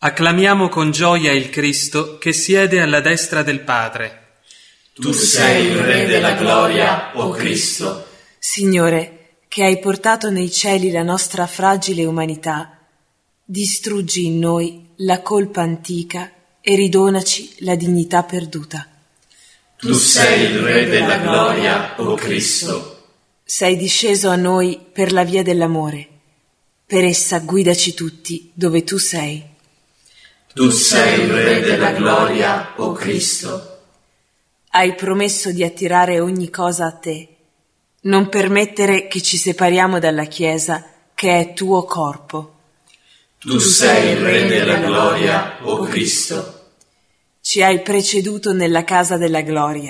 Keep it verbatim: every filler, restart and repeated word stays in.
Acclamiamo con gioia il Cristo che siede alla destra del Padre. Tu sei il Re della gloria, o Cristo. Signore, che hai portato nei cieli la nostra fragile umanità, distruggi in noi la colpa antica e ridonaci la dignità perduta. Tu sei il Re della gloria, o Cristo. Sei disceso a noi per la via dell'amore. Per essa guidaci tutti dove tu sei. Tu sei il Re della gloria, o Cristo. Hai promesso di attirare ogni cosa a te. Non permettere che ci separiamo dalla Chiesa, che è tuo corpo. Tu sei il Re della gloria, o Cristo. Ci hai preceduto nella casa della gloria.